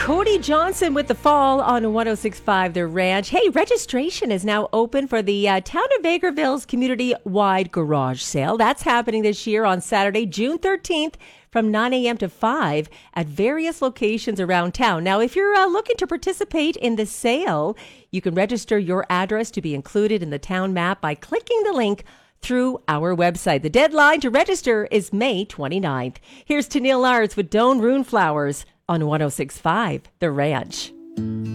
Cody Johnson with The Fall on 1065 The Ranch. Hey, registration is now open for the Town of Vegreville's community-wide garage sale. That's happening this year on Saturday, June 13th from 9 a.m. to 5 at various locations around town. Now, if you're looking to participate in the sale, you can register your address to be included in the town map by clicking the link through our website. The deadline to register is May 29th. Here's Tennille Arts with Doan Rune Flowers on 1065 The Ranch.